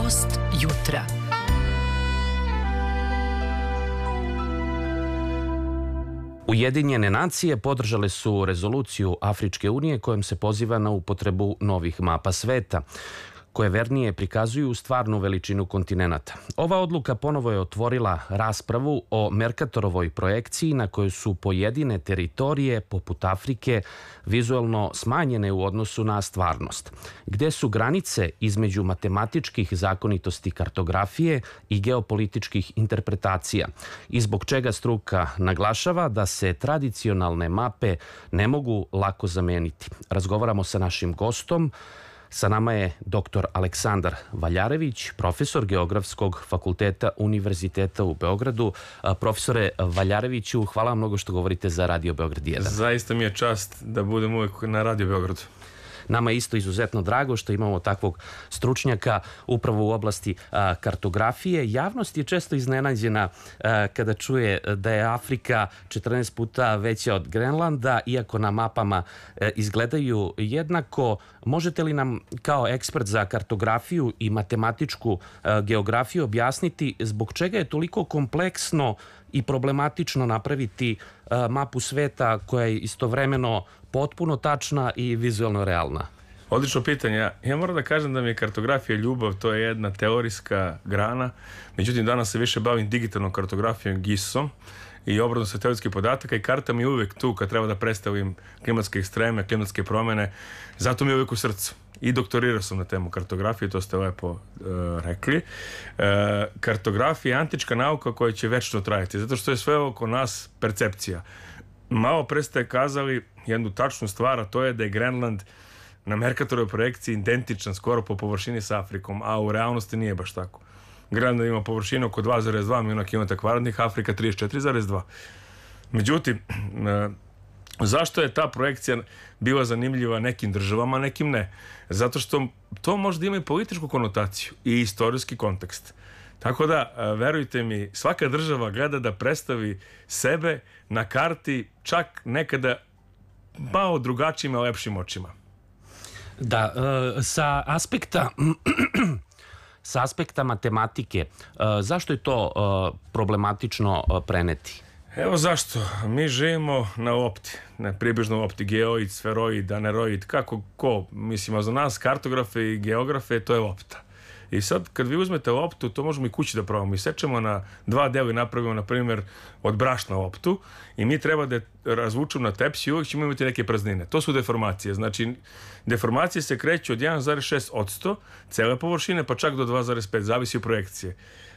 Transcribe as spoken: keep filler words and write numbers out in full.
Gost jutra. Ujedinjene nacije podržale su rezoluciju Afričke unije kojom se poziva na upotrebu novih mapa sveta, koje vernije prikazuju stvarnu veličinu kontinenata. Ova odluka ponovo je otvorila raspravu o Merkatorovoj projekciji na kojoj su pojedine teritorije, poput Afrike, vizualno smanjene u odnosu na stvarnost. Gde su granice između matematičkih zakonitosti kartografije i geopolitičkih interpretacija i zbog čega struka naglašava da se tradicionalne mape ne mogu lako zameniti. Razgovaramo sa našim gostom. Sa nama je doktor Aleksandar Valjarević, profesor Geografskog fakulteta Univerziteta u Beogradu. Profesore Valjareviću, hvala vam mnogo što govorite za Radio Beograd jedan. Zaista mi je čast da budem uvijek na Radio Beogradu. Nama je isto izuzetno drago što imamo takvog stručnjaka upravo u oblasti a, kartografije. Javnost je često iznenađena a, kada čuje da je Afrika četrnaest puta veća od Grenlanda, iako na mapama a, izgledaju jednako. Možete li nam kao ekspert za kartografiju i matematičku a, geografiju objasniti zbog čega je toliko kompleksno i problematično napraviti a, mapu sveta koja je istovremeno potpuno tačna i vizualno realna? Odlično pitanje. Ja, ja moram da kažem da mi je kartografija ljubav, to je jedna teorijska grana. Međutim, danas se više bavim digitalnom kartografijom, gisom, i obradom satelitskih podataka, i karta mi je uvijek tu kad treba da predstavim klimatske ekstreme, klimatske promjene. Zato mi je uvijek u srcu. I doktorirao sam na temu kartografije, to ste lepo uh, rekli. Uh, kartografija je antička nauka koja će večno trajati, zato što je sve oko nas percepcija. Malo pre ste kazali jednu tačnu stvar, a to je da je Grenland na Merkatorovoj projekciji identičan skoro po površini sa Afrikom, a u realnosti nije baš tako. Grenland ima površinu oko dva zarez dva miliona kilometara kvadratnih, Afrika trideset četiri zarez dva. Međutim, zašto je ta projekcija bila zanimljiva nekim državama, nekim ne? Zato što to možda ima i političku konotaciju i istorijski kontekst. Tako da, verujte mi, svaka država gleda da predstavi sebe na karti čak nekada malo drugačijim i lepšim očima. Da, sa aspekta... Sa aspekta matematike, zašto je to problematično preneti? Evo zašto. Mi živimo na lopti, na približno lopti, geoid, sferoid, aneroid, kako ko. Mislim, za nas kartografe i geografe to je lopta. I sad, kad vi uzmete loptu, to možemo i kući da probamo. Mi sečemo na dva dela i napravimo, na primjer, od brašna loptu i mi treba da razvučemo na tepsi i uvijek ćemo imati neke praznine. To su deformacije. Znači, deformacije se kreću od jedan zarez šest posto cele površine, pa čak do dva zarez pet, zavisi od projekcije.